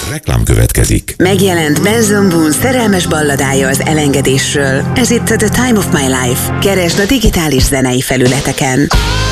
Reklám következik. Megjelent Benson Boone szerelmes balladája az elengedésről. Ez itt a The Time of My Life. Keresd a digitális zenei felületeken.